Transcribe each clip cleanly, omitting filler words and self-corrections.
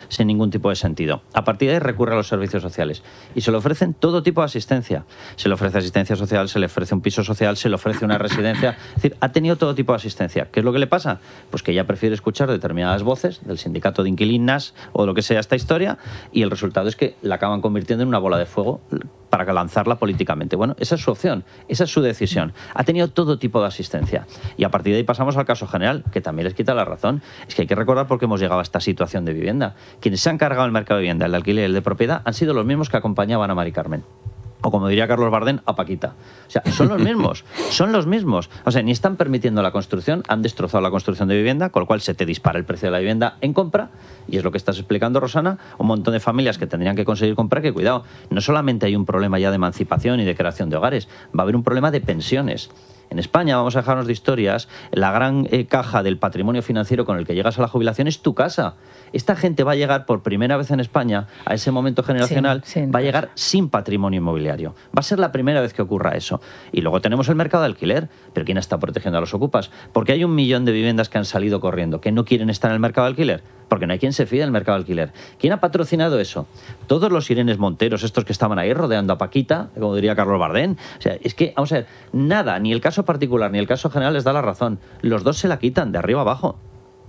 sin ningún tipo de sentido. A partir de ahí recurre a los servicios sociales y se le ofrecen todo tipo de asistencia. Se le ofrece asistencia social, se le ofrece un piso social, se le ofrece una residencia. Es decir, ha tenido todo tipo de asistencia. ¿Qué es lo que le pasa? Pues que ella prefiere escuchar determinadas voces del sindicato de inquilinas o lo que sea esta historia, y el resultado es que la acaban convirtiendo en una bola de fuego para lanzarla políticamente. Bueno, esa es su opción, esa es su decisión. Ha tenido todo tipo de asistencia. Y a partir de ahí pasamos al caso general, que también les quita la razón. Es que hay que recordar por qué hemos llegado a esta situación de vivienda. Quienes se han cargado el mercado de vivienda, el alquiler y el de propiedad, han sido los mismos que acompañaban a Mari Carmen. O como diría Carlos Bardén, a Paquita. O sea, son los mismos, son los mismos. O sea, ni están permitiendo la construcción, han destrozado la construcción de vivienda, con lo cual se te dispara el precio de la vivienda en compra, y es lo que estás explicando, Rosana, un montón de familias que tendrían que conseguir comprar, que cuidado, no solamente hay un problema ya de emancipación y de creación de hogares, va a haber un problema de pensiones. En España, vamos a dejarnos de historias, la gran caja del patrimonio financiero con el que llegas a la jubilación es tu casa. Esta gente va a llegar por primera vez en España a ese momento generacional, va a llegar sin patrimonio inmobiliario. Va a ser la primera vez que ocurra eso. Y luego tenemos el mercado de alquiler. ¿Pero quién está protegiendo a los ocupas? Porque hay 1 millón de viviendas que han salido corriendo, que no quieren estar en el mercado de alquiler. Porque no hay quien se fíe del mercado de alquiler. ¿Quién ha patrocinado eso? Todos los Irenes Monteros, estos que estaban ahí rodeando a Paquita, como diría Carlos Bardén. O sea, es que, vamos a ver, nada, ni el caso particular ni el caso general les da la razón. Los dos se la quitan de arriba abajo.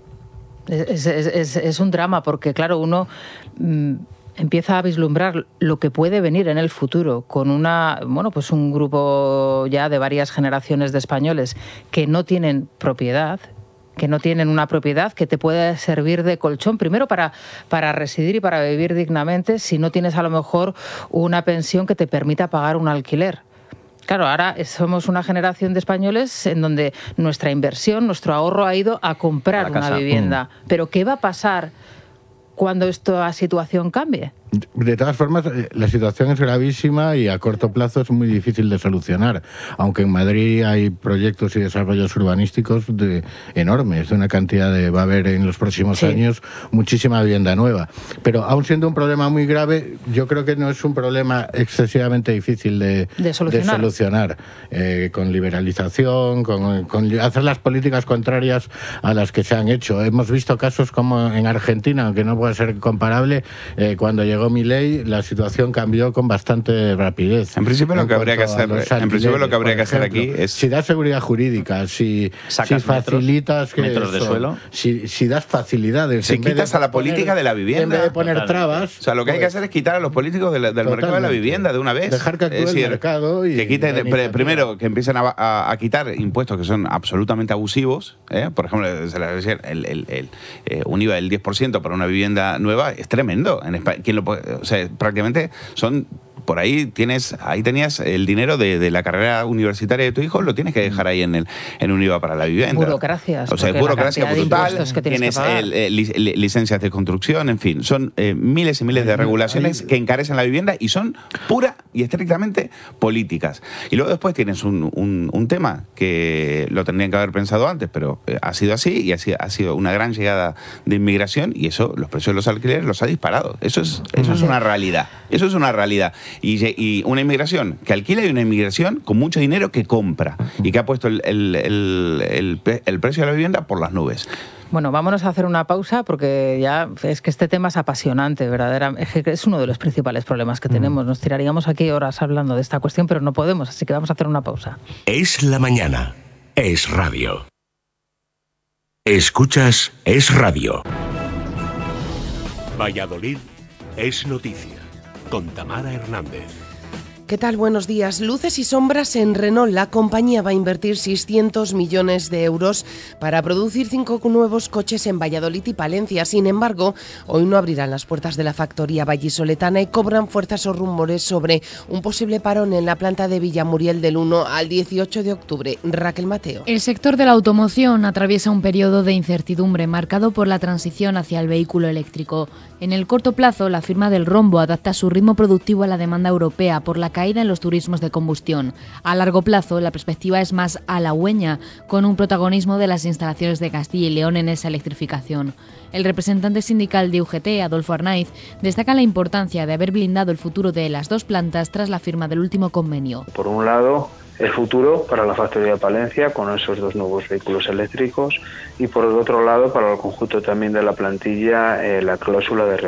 Es un drama porque, claro, uno empieza a vislumbrar lo que puede venir en el futuro con pues un grupo ya de varias generaciones de españoles que no tienen propiedad, que no tienen una propiedad que te pueda servir de colchón, primero para residir y para vivir dignamente, si no tienes a lo mejor una pensión que te permita pagar un alquiler. Claro, ahora somos una generación de españoles en donde nuestra inversión, nuestro ahorro ha ido a comprar una vivienda. Pero ¿qué va a pasar cuando esta situación cambie? De todas formas, la situación es gravísima y a corto plazo es muy difícil de solucionar, aunque en Madrid hay proyectos y desarrollos urbanísticos enormes, de una cantidad va a haber en los próximos años muchísima vivienda nueva. Pero aún siendo un problema muy grave, yo creo que no es un problema excesivamente difícil de solucionar. Con liberalización, con hacer las políticas contrarias a las que se han hecho. Hemos visto casos como en Argentina, aunque no puede ser comparable, cuando llegó Milei, la situación cambió con bastante rapidez. En principio lo que habría que hacer, aquí es... Si das seguridad jurídica, si facilitas metros de suelo, si das facilidades, si quitas a la política de la vivienda, en vez de poner trabas, o sea, lo que hay que hacer es quitar a los políticos del mercado de la vivienda de una vez. Dejar que actúe el mercado y que quiten, primero que empiecen a quitar impuestos que son absolutamente abusivos, por ejemplo, un IVA del 10% para una vivienda nueva es tremendo en España. O sea, prácticamente son... Por ahí tenías el dinero de la carrera universitaria de tu hijo, lo tienes que dejar ahí en un IVA para la vivienda. Burocracias. O sea, burocracia brutal, tienes licencias de construcción, en fin, son miles y miles de regulaciones que encarecen la vivienda y son pura y estrictamente políticas. Y luego después tienes un tema que lo tendrían que haber pensado antes, pero ha sido así y ha sido una gran llegada de inmigración y eso, los precios de los alquileres los ha disparado. Eso es una realidad. Eso es una realidad. Y una inmigración que alquila y una inmigración con mucho dinero que compra y que ha puesto el precio de la vivienda por las nubes. Bueno, vámonos a hacer una pausa porque ya es que este tema es apasionante, verdaderamente. Es uno de los principales problemas que tenemos. Nos tiraríamos aquí horas hablando de esta cuestión, pero no podemos, así que vamos a hacer una pausa. Es la mañana. Es radio. Escuchas Es Radio. Valladolid es noticia. Con Tamara Hernández. ¿Qué tal? Buenos días. Luces y sombras en Renault. La compañía va a invertir 600 millones de euros para producir 5 nuevos coches en Valladolid y Palencia. Sin embargo, hoy no abrirán las puertas de la factoría vallisoletana y cobran fuerza esos rumores sobre un posible parón en la planta de Villamuriel del 1 al 18 de octubre. Raquel Mateo. El sector de la automoción atraviesa un periodo de incertidumbre marcado por la transición hacia el vehículo eléctrico. En el corto plazo, la firma del Rombo adapta su ritmo productivo a la demanda europea por la caída en los turismos de combustión. A largo plazo, la perspectiva es más halagüeña, con un protagonismo de las instalaciones de Castilla y León en esa electrificación. El representante sindical de UGT, Adolfo Arnaiz, destaca la importancia de haber blindado el futuro de las dos plantas tras la firma del último convenio. Por un lado, el futuro para la factoría de Palencia con esos 2 nuevos vehículos eléctricos y por el otro lado, para el conjunto también de la plantilla, la cláusula de